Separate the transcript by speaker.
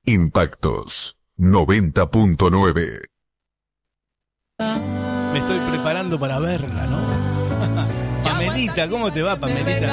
Speaker 1: Impactos 90.9.
Speaker 2: Me estoy preparando para verla, ¿no? Pamelita, ¿cómo te va, Pamelita?